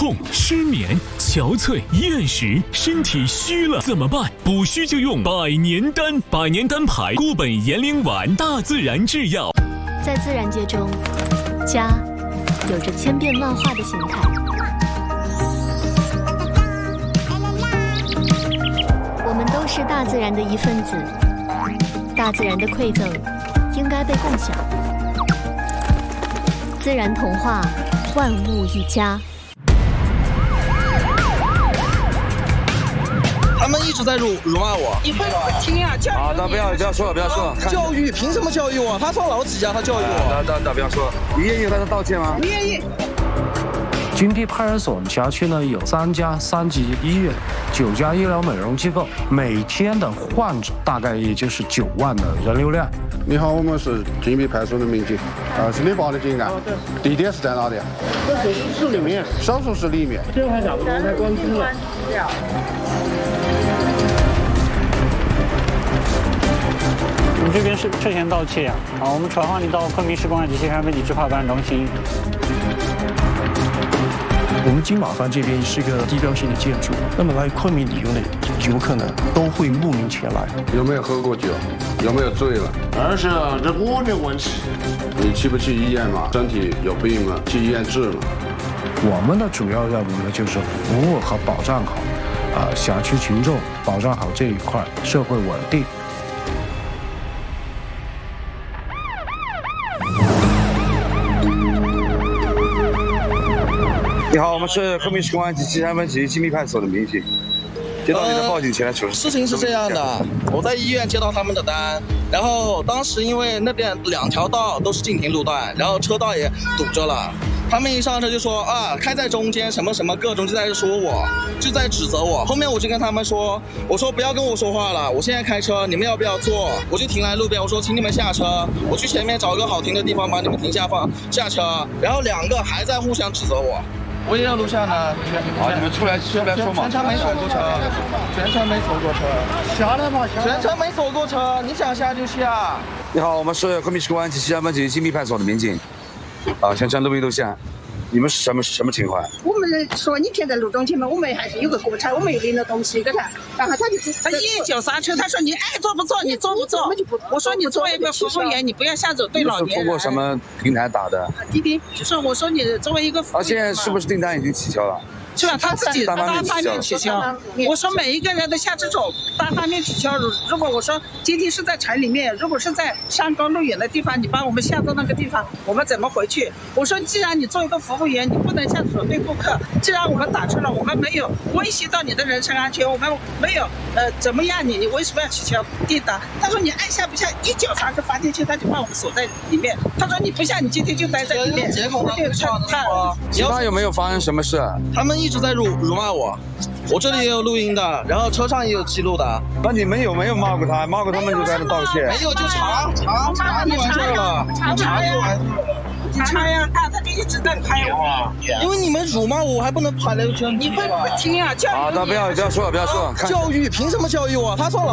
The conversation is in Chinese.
痛、失眠、憔悴、厌食，身体虚了怎么办？补虚就用百年丹，百年丹牌固本延龄丸，大自然制药。 在自然界中，家有着千变万化的形态。我们都是大自然的一份子，大自然的馈赠应该被共享。自然童话，万物一家。 他们一直在辱骂我， 你会不听啊？教育好的，不要说了，不要说了。 教育凭什么教育我？他上老几家，他教育我。 不要说了。你愿意和他道歉吗？ 不愿意。 军地派出所辖区呢有3家3级医院，9家医疗美容机构，每天的患者大概也就是9万的人流量。 你好，我们是军地派出所的民警，是你报的警案，地点是在哪里？手术室里面。手术室里面。这还找不到，太关注了。 我们这边是涉嫌盗窃啊！我们传唤你到昆明市公安局西山分局执法办中心。 我们金马坊这边是一个地标性的建筑，那么来昆明旅游的游客呢，都会慕名前来。 有没有喝过酒？有没有醉了？ 而是这我的问题。 你去不去医院嘛？身体有病嘛？去医院治嘛？ 我们的主要任务呢，就是服务和保障好辖区群众，保障好这一块社会稳定。 你好，我们是昆明市公安局西山分局金密派出所的民警，接到你的报警前来求助。 事情是这样的，我在医院接到他们的单，然后当时因为那边2条道都是禁停路段，然后车道也堵着了。他们一上车就说开在中间什么什么各种就在说我，就在指责我。后面我就跟他们说，我说不要跟我说话了，我现在开车，你们要不要坐？我就停在路边，我说请你们下车，我去前面找个好停的地方把你们停下下车。然后2个还在互相指责我。我也要录像呢。 好，你们出来说嘛。 全程没锁过车，全程没锁过车。下来吧，全程没锁过车，你想下就下。 你好，我们是昆明市公安局西山分局金密派出所的民警，全程录音录像。你们是什么情况？ 我们说你停在路中间嘛，我们还是有个过程，我们又领了东西给他，然后他一脚刹车，他说你爱坐不坐，你坐不坐？我说你作为一个服务员，你不要下走对老年人。 通过什么平台打的？ 滴滴，就是我说你作为一个服务员。 现在是不是订单已经取消了？ 是吧？他自己单方面取消。我说每一个人都像这种单方面取消。如果我说今天是在城里面，如果是在山高路远的地方，你帮我们下到那个地方，我们怎么回去？我说既然你做一个服务员，你不能这样子对顾客。既然我们打车了，我们没有威胁到你的人身安全，我们没有怎么样你为什么要取消订单？他说你爱下不下，一脚刹车发进去，他就把我们锁在里面。他说你不下，你今天就待在里面。 其他有没有发生什么事？ 他们一直在辱骂我，我这里也有录音的，然后车上也有记录的。 那你们有没有骂过他？骂过他们就在那道歉。 没有，就查就完事了，查就完事了。 查呀，他就一直在拍我。 因为你们辱骂我，我还不能跑来圈。 你会不听啊？ 好的，不要说了，不要说了。 教育凭什么教育我？他上老。